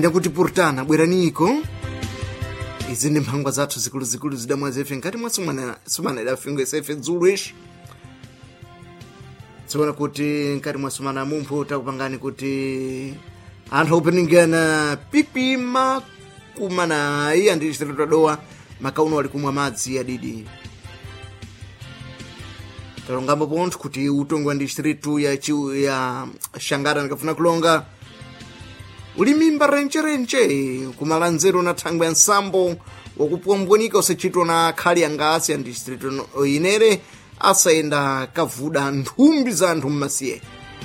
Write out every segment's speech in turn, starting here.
anyakuti purtana bweraniko. Izi ndi mphangwa zathu zikuluzikulu zidamwa zefe ngati mwasumana idafingo isefe dzulwishi. Tsiona kuti ngati mwasumana mumphu takupangani kuti anthu akupenengana pipima kumanayi andiyishitatu adowa makauno wali kumwa madzi adidi. Talongamba pontho kuti utongi wa distritu ya Xangara nikafuna kulonga uli mimba renche kumalanzero na thangwe ya nsambo wakupombwenika usachitwa na khali yangasi ya distritu inere asayenda kavuda nthumbi za anthu mmasiye.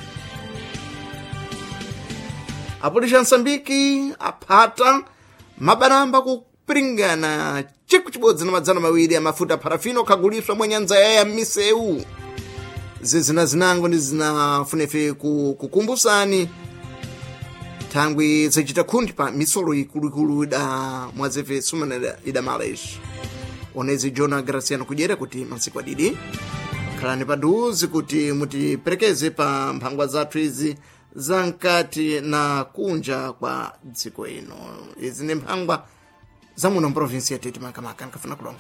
Apulisha Nsambiki aphata mabanamba kupringana chiku chibodzi na madzana mawiri ya mafuta parafino kaguliswa mwa nyanza ya miseu. Zizina zinango ndi zinafunefe kukumbusani thangwi zachita khundi pa misolo ikuluikulu ida mwazefe sumana ida maleshi. Onezi Jona Graciano kujera kuti masiku adidi khalani paduzi kuti mutiperekeze pa mphangwa zathu izi zankati na kunja kwa dziko ino. Izi ndi mphangwa zamuno mprovinsi ya Tete makamaka nkafuna kulonga.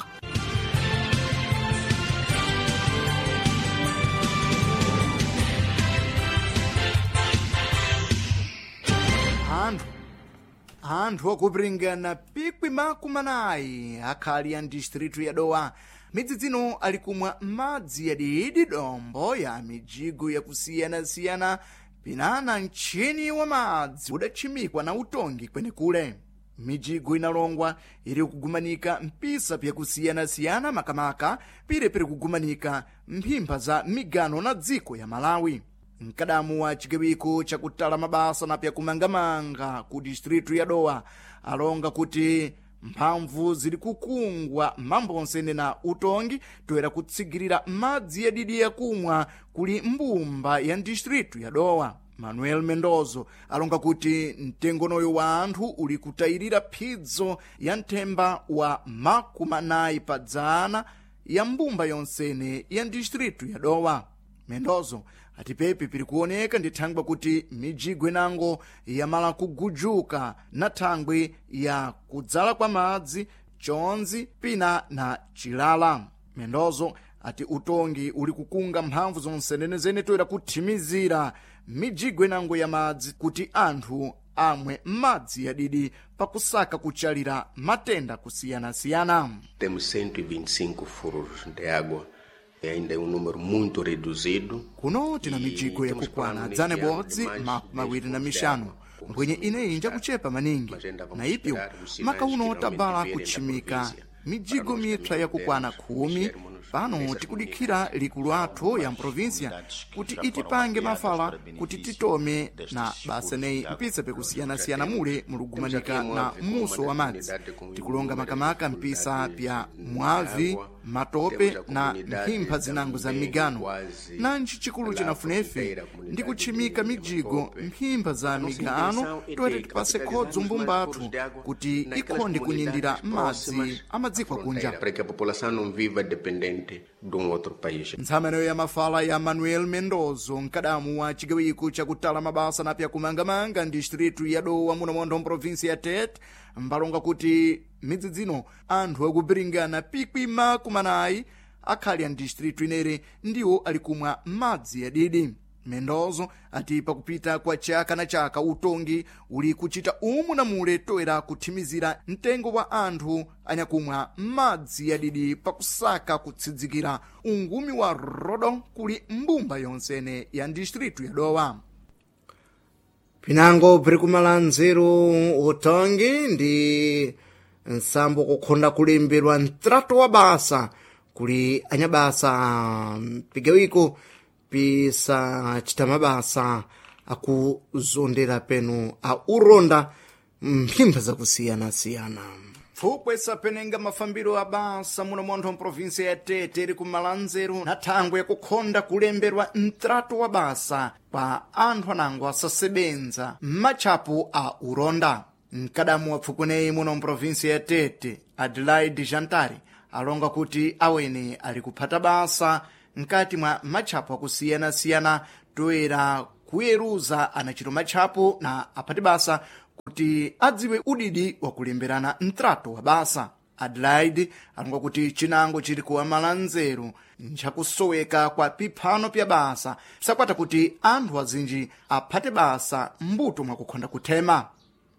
Anthu akupringana pikwi makumanayi akhali ya distritu ya Dowa midzidzino ali kumwa madzi yadidi dombo ya mijigo yakusiyana-siyana pinana mchini wa madzi udachimikwa na utongi kwenekule. Mijigo inalongwa iri kugumanika mpisa pyakusiyana-siyana makamaka pire kugumanika mphimba za migano na dziko ya Malawi. Mkadamu wa chigawiko chakutala mabasa na pyakumangamanga ku distritu ya Dowa alonga kuti mphamvu zili kukungwa mambonsene na utongi toera kutsigirira madzi yadidi yakumwa kuli mbumba ya distritu ya Dowa. Manuel Mendozo alonga kuti mtengonoyo wa anthu uli kutayirira phidzo ya nthemba wa makumanayi padzana ya mbumba yonsene ya distritu ya Dowa. Mendozo ati pepi pili kuoneka ndi thangwe kuti mijigo inango yamala kugujuka na thangwe ya kudzala kwa madzi chonzi pina na chilala. Mendozo ati utongi uli kukunga mphamvu zonsenenezene toera kuthimizira mijigo inango ya madzi kuti anthu amwe madzi yadidi pakusaka kuchalira matenda kusiyana-siyana. Temos 125 furos de água. Ainda é número muito reduzido. Kuno tina mijigo yakukwana dzane bodzi mawiri na mishanu mbwenye ineyi njakuchepa maningi na ipyo makauno tabala kuchimika mijigo mipsa yakukwana 10 pano tikudikira likulu athu ya mprovinsia kuti itipange mafala kuti titome na basa neyi mpisa pekusiyana-siyana mule mulugumanika na muso wa madzi. Tikulonga makamaka mpisa pya mwavi, matope na mphimba zinango za migano. Nanchi chikulu chinafunefe ndi kuchimika mijigo mphimba za migano toere tipase khodzo mbumba athu kuti ikhonde kunyindira madzi amadzikwa kunja. Ntsameno ya mafala ya Manuel Mendozo mkadamu wa chigawiko chakutala mabasa na pya kumangamanga distritu ya Dowa muno mondo mprovinsi ya Tete mbalonga kuti midzidzino anthu akupiringana pikwi makumanayi akhali ya distritu inere ndiwo ali kumwa madzi yadidi. Mendozo ati pakupita kwa chaka na chaka utongi uli kuchita umu na mule toera kuthimizira mtengo wa anthu anyakumwa madzi yadidi pakusaka kutsidzikira ungumi wa rodo kuli mbumba yonsene ya distritu ya Dowa. Pinango piri kumalanzero utongi ndi nsambo kukhonda kulemberwa mtrato wa basa kuli anyabasa pigawiko pisa chita mabasa akuzondera penu a uronda mphimba zakusiyana-siyana. Fukwe sapenenga mafambiro abasa muno montho mprovinsi ya Tete iri kumalanzero na thangwe yakukhonda kulemberwa mtrato wa basa pa anthu anango asasebenza m'matchapo a uronda. Mkadamu wa pfukuneyi muno mprovinsi ya Tete Adelaide Jantari alonga kuti awene ali kuphata basa mkati mwa matchapo akusiyana-siyana toera kuyeruza anachito matchapo na aphati basa kuti adziwe udidi wa kulemberana mtrato wa basa. Adelaide alonga kuti chinango chiri kuwamala nzeru nchakusoweka kwa piphano pya basa psakwata kuti anthu azinji aphate basa mbuto mwakukhonda kuthema.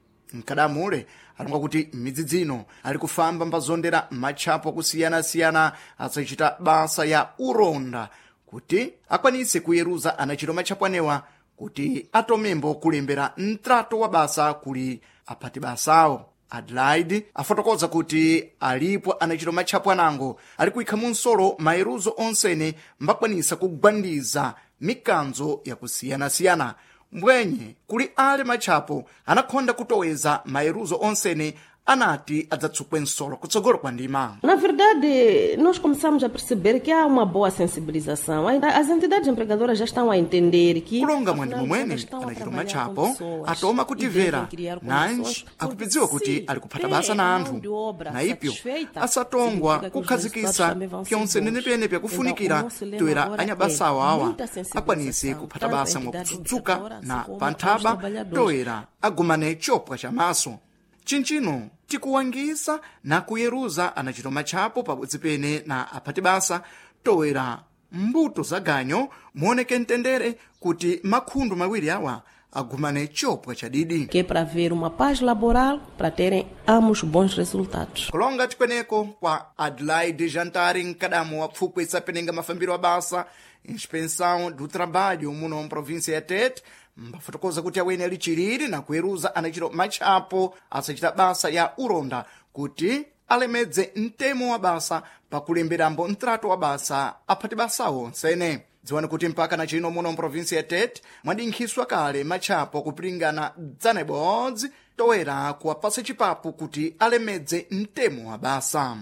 Mkadamule alonga kuti midzi dzino ali kufamba mbazondera matchapo akusiyana-siyana asachita basa ya uronda kuti akwanise kuyeruza anachito matchapo anewa kuti atomembo kulembera mtrato wa basa kuli aphati basawo. Adelaide afotokoza kuti alipo anachito matchapo anango ali kuyikha munsolo mayeruzo onsene mbakwanisa kugwandiza mikanzo yakusiyana-siyana. Mbwenye kuli ale matchapo anakhonda kutoweza mayeruzo onsene anati adzatsukwe nsolo kutsogolo kwa ndima. Na verdade, nós começamos a perceber que há uma boa sensibilização. As entidades empregadoras já estão a entender que kulonga mwandi mumwene anachito matchapo atoma kutimvera nanji akupidziwa kuti ali kuphata basa na anthu na ipyo asatongwa kukhazikisa pyonsenene pyakufunikira toera anyabasawo awa akwanise kuphata basa mwakutsutsuka na panthaba toera agumane chopwa cha maso. Chinchino tikuwangisa na kuyeruza anachito matchapo pabodzi pene na aphati basa toera mbuto za ganyo muoneke ntendere kuti makhundu mawiri awa agumane chopwa chadidi. Que é para ver uma paz laboral, para terem ambos bons resultados. Kulonga tikweneko kwa Adelaide Jantari nkadamu wa pfupwe isapenenga mafambiro a basa inspeção do trabalho muno mprovíncia ya Tete mbafotokoza kuti awene ali chiriri na kuyeruza anachito matchapo asachita basa ya uronda kuti alemedze mtemo wa basa pakulemberambo mtrato wa basa aphati basawo onsene. Dziwani kuti mpaka na chino muno mprovinsia ya Tete mwadinkhiswa kale matchapo kupringana dzana ibodzi toera kuwapasa chipapu kuti alemedze mtemo wa basa.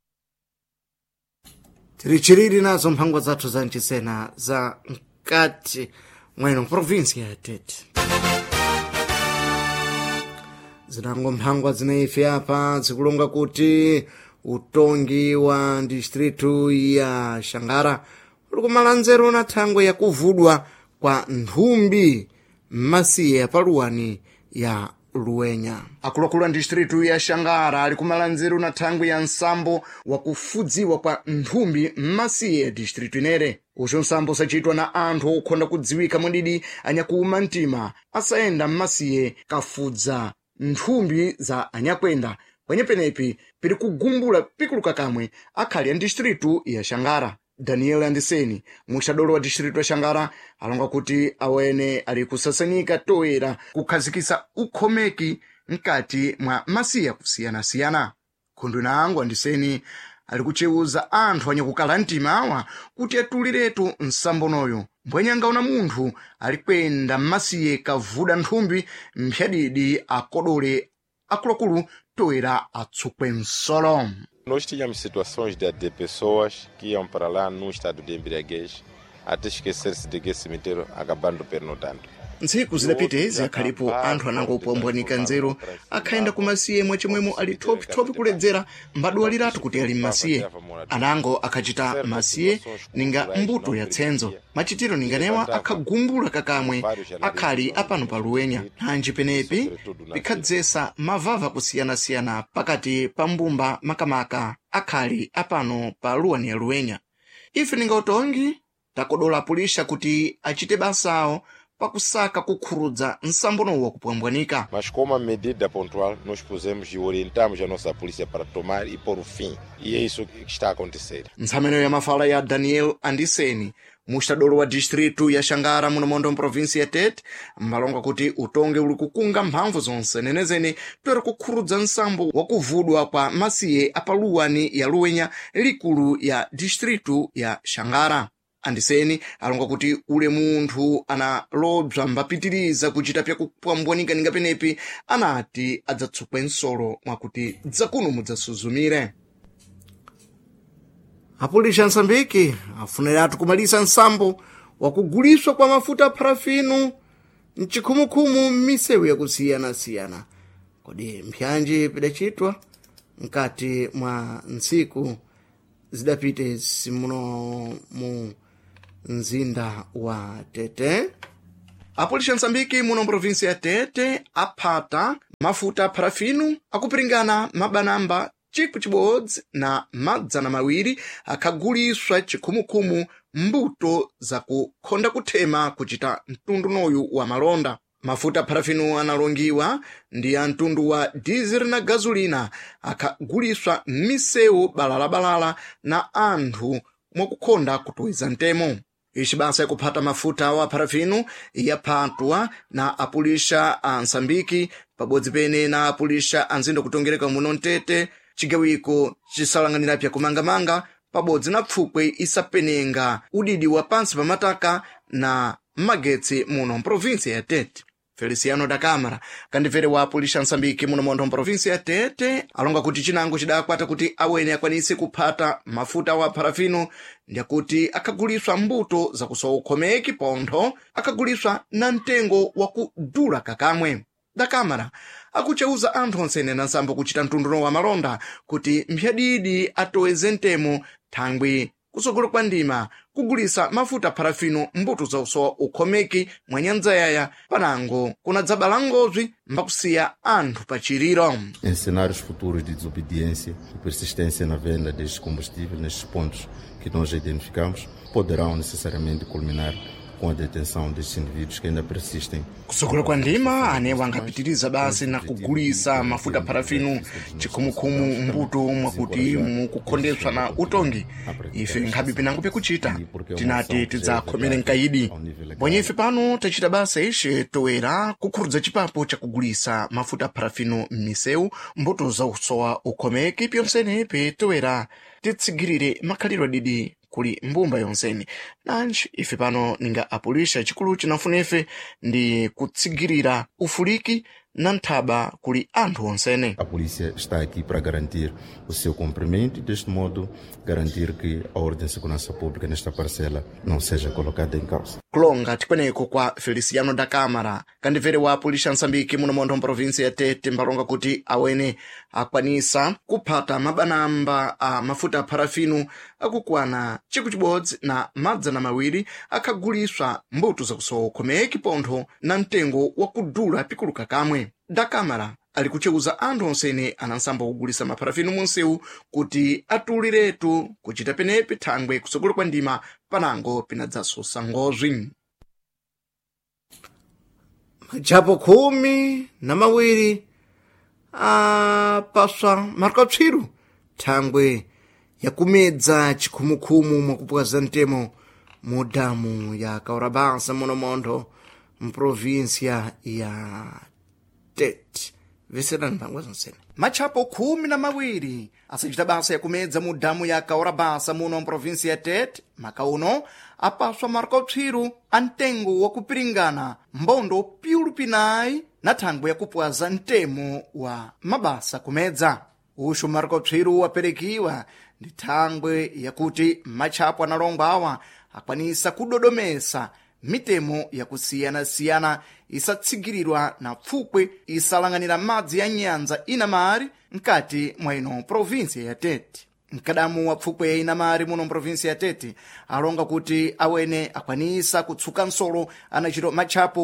Tiri chiriri nazo mphangwa zathu za mchisena za mkati mweno mprovinsia ya Tete. Zinango mphangwa zinaife apa zikulonga kuti utongi wa distritu ya Xangara uli kumala nzeru na thangwe ya kuvudwa kwa nthumbi m'masiye paluwani ya Luenya. Akuluakulu a distritu ya Xangara ali kumala nzeru na thangwe ya nsambo wa kufudziwa kwa nthumbi m'masiye ya distritu inere. Ucho nsambo sachitwa na anthu okhonda kudziwika mwididi anyakuuma mtima asayenda m'masiye kafudza nthumbi za anyakwenda penyepenepi pili kugumbula pikuluka kamwe akhali a distritu ya Xangara. Daniel Andiseni muxadolo wa distritu ya Xangara alonga kuti awene ali kusasanyika toera kukhazikisa ukhomeki mkati mwa masiya kusiyana-siyana. Khundu inango Andiseni ali kucheuza anthu anyakukala mtima awa kuti atuliretu nsambonoyo mbwenyanga una munthu ali kwenda m'masiye kavuda nthumbi mphyadidi akodole akuluakulu toera atsukwe nsolo. Nós tínhamos situações de pessoas que iam para lá num estado de embriaguez até esquecer-se de que esse cemitério acabando pernotando. Ntsiku zidapitezi akhalipo anthu anangopombwanika nzeru akhayenda kumasiye mwachimwemo ali thopi kuledzera mbadwaliratu kuti ali m'masiye. Anango akhachita masiye ninga mbuto ya tsenzo machitiro ninganewa akhagumbula kakamwe akhali apano pa Luenya. Hanji penepi pikhadzesa mavava kusiyana-siyana pakati pa mbumba makamaka akhali apano pa luwani ya Luenya. Ife ninga utongi takodola pulisha kuti achite basawo pakusaka kukhurudza nsambono wa kupwambwanika. Mas como a medida pontual nós pusemos e orientamos a nossa polícia para tomar e pôr o fim. E é isso que está a acontecer. Ntsameno ya mafala ya Daniel Andiseni muxadolo wa distritu ya Xangara muno mondo mprovinsia ya Tete mbalonga kuti utonge uli kukunga mphamvu zonse nenezene toera kukhurudza nsambo wa kuvudwa kwa masiye apaluwani ya Luenya likulu ya distritu ya Xangara. Andiseni alonga kuti ule munthu analobza mbapitiriza kuchita pyakupwambwanika ninga penepi anati adzatsukwe nsolo mwakuti dzakuno mudzasuzumire. Apulisha Nsambiki afuneratu kumalisa nsambo wakuguliswa kwa mafuta a parafinu mchikhumukhumu m'misewu yakusiyana-siyana. Kodi mpyanji pidachitwa mkati mwa ntsiku zidapite simuno mu mzinda wa Tete. apolisi Msambiki muno mprovinsi ya Tete aphata mafuta parafinu akupiringana mabanamba 1,000 na 200 akhaguliswa chikhumukhumu mbuto za kukhonda kuthema kuchita mtundunoyu wa malonda. Mafuta parafinu analongiwa ndi ya mtundu wa diesel na gasolina akhaguliswa m'misewu balala na anthu mwakukhonda kutuwiza ntemo. Ici basa yakuphata mafuta wa parafinu yaphatwa na apulisha a Msambiki pabodzi pene na apulisha anzindo kutongereka muno Tete, chigawiko chisalanganira pya kumangamanga pabodzi na pfukwe isapenenga udidi wa pansi pa mataka na magetsi muno mprovinsi ya Tete. Feliciano da Câmara kandivere wa apulisha Msambiki muno mondo mprovinsi ya Tete alonga kuti chinango chidakwata kuti awene akwanise kuphata mafuta wa parafinu ndiyakuti akhaguliswa mbuto za kusokhomeki pontho akhaguliswa na mtengo wa kudula kakamwe. Da Câmara akucheuza anthu onsene na nsambo kuchita mtunduno wa malonda kuti mphyadidi atoweze ntemo thangwi kusogolo kwa ndima kugulisa mafuta parafino mbuto za usowa ukhomeki mwa nyanza yaya panango kuna dzabala ngozwi mbakusiya anthu pachiriro. Em cenários futuros de desobediência e persistência na venda destes combustíveis nestes pontos que nós identificamos poderão necessariamente culminar com a detenção destes indivíduos que ainda persistem. Kusogolo kwa ndima anewa angapitiriza basi na kugulisa mafuta parafinu chikhumukhumu mbuto mwakuti mukukhondeswa na utongi. Ife nkhabi pinango pekuchita tinati tidzakhomere mkaidi. Bwenye ife pano tachita basa ishe toera kukhurudza chipapo cha kugulisa mafuta parafinu m'misewu mbuto za usowa ukhomeki pyonsene pe toera titsigirire makhaliro didi kuli mbumba yonseni. Nanji ife pano ninga apulisha chikulu chinafunefe ndi kutsigirira ufuliki na nthaba kuli anthu onsene. A polícia está aqui para garantir o seu cumprimento e deste modo garantir que a ordem de segurança pública nesta parcela não seja colocada em causa. Kulonga tikweneko kwa Feliciano da Câmara kandivere wa apulisha Msambiki muno mondo mprovinsi ya Tete mbalonga kuti awene akwanisa kuphata mabanamba a mafuta parafinu akukwana 1,000 na 200 akhaguliswa mbuto za kusokhomeki pontho na mtengo wa kudula pikulu kakamwe. Da Câmara ali kucheuza anthu onsene anansambo kugulisa maparafinu munsewu kuti atuliretu kuchita penepe thangwe kusogolo kwa ndima panango pinadzasosa ngozwi. Majapo 12 apaswa marikapswiru thangwe yakumedza chikhumukhumu mwakupwaza mtemo mudamu ya Kaurabasa muno mondo mprovinsia ya Tete. Veserani pangwa zonsene. Machapo 12 asachita basa yakumedza mudamu ya Kaurabasa muno mprovinsi ya Tete makauno apaswa marikapswiru a mtengo wakupiringana mbondo piulupinayi na thangwe yakupwaza mtemo wa mabasa kumedza. Ushu marikapswiru waperekiwa ndi thangwe yakuti machapo analongwa awa akwanisa kudodomesa mitemo yakusiyana-siyana isatsigirirwa na pfukwe isalanganira madzi ya nyanza Inamari mkati mwa ino provinsi ya Tete. Mkadamu wa pfukwe ya Inamari muno provinsi ya Tete alonga kuti awene akwanisa kutsuka nsolo anachito machapo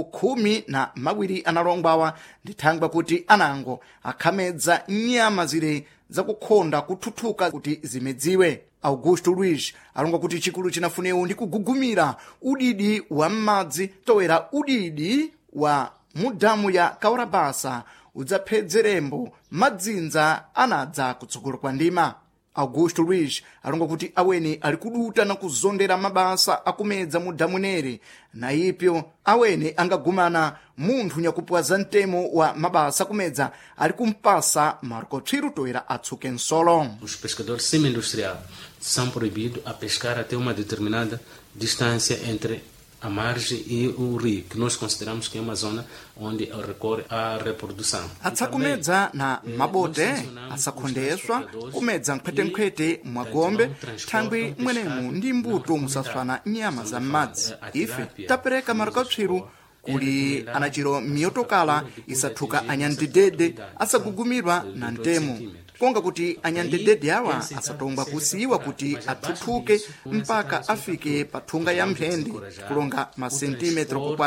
12 analongwawa ndi thangwe kuti anango akhamedza nyama zire zakukhonda kuthuthuka kuti zimedziwe. Augusto Luiz alonga kuti chikulu chinafunewu ndi kugugumira udidi wa m'madzi toera udidi wa mudamu ya Kaurabasa udzaphedzerembo madzinza anadza kutsogolo kwa ndima. Augusto Luiz alonga kuti awene ali kuduta na kuzondera mabasa akumedza mudamu nere na ipyo awene angagumana munthu nyakupwaza mtemo wa mabasa kumedza ali kumpasa marikapswiru toera atsuke nsolo. Os pescadores semi-industriais são proibidos a pescar até uma determinada distância entre a margem e o rio, que nós consideramos que é uma zona onde recorre à reprodução. Atsakumedza na mabote asakhondeswa kumedza mkhwetemkhwete mwagombe thangwe mwenemu ndi mbuto musaswana nyama za m'madzi. Ife tapereka marikapswiru kuli anachiro miyotokala isathuka anyandidede asagugumirwa na ntemo. Konga kuti anyandidede awa asatomba kusiyiwa kuti athuthuke mpaka afike pa thunga ya mphende kulonga masentimetro kukwana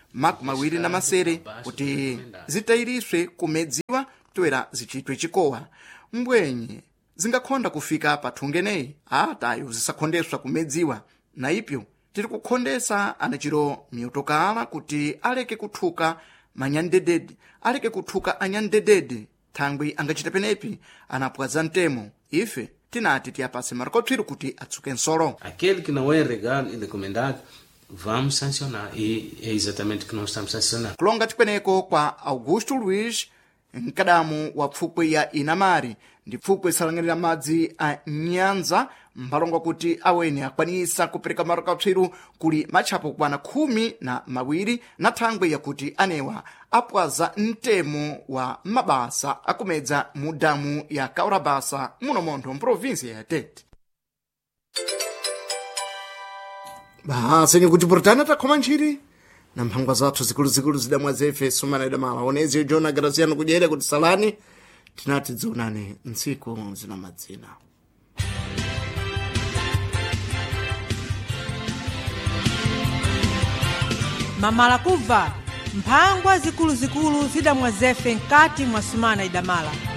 makumi na masere kuti zitayiriswe kumedziwa toera zichitwe chikowa mbwenye zingakhonda kufika pathungeneyi atayo zisakhondeswa kumedziwa na ipyo tiri kukhondesa anachiro miutokala kuti aleke kuthuka manyandedede aleke kuthuka anyandedede thangwi angachita penepi anapwaza mtemo ife tinati tiyapase marikopswiro kuti atsuke nsolo. Aquele que não é regado e recomendado, vamos sancionar. E é exatamente o que nós estamos sancionando. Kulonga tikweneko kwa Augusto Luiz, mkadamu wa pfupwe ya Inamari, ndi pfupwe salangirira madzi a Nyanza, mbalonga kuti aweni akwanisa kupereka marikopswiro kuli matchapo kwana 12 na thangwi yakuti anewa apwaza mtemo wa mabasa akumedza mu damu ya Kaurabasa muno montho mprovinsia ya Tete. Basi ni kuti Burtana takhoma ntchiri na mphangwa zathu zikuluzikulu zidamwa zefe sumana idamala onezi Jona Graciano kudyere kuti salani tinati dzionane ntsiku zina madzina. Mamala kuva mphangwa zikuluzikulu zidamwa zefe nkati mwa sumana idamala.